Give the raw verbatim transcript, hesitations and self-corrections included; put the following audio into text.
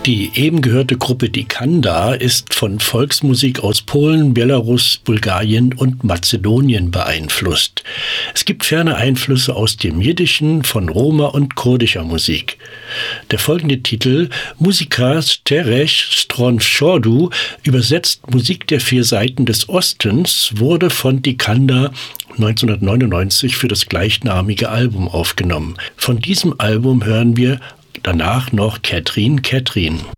Die eben gehörte Gruppe Die Kanda ist von Volksmusik aus Polen, Belarus, Bulgarien und Mazedonien beeinflusst. Es gibt ferne Einflüsse aus dem Jiddischen, von Roma und kurdischer Musik. Der folgende Titel, Muzika z czterech stron wschodu, übersetzt Musik der vier Seiten des Ostens, wurde von Die Kanda neunzehnhundertneunundneunzig für das gleichnamige Album aufgenommen. Von diesem Album hören wir danach noch Catherine, Catherine.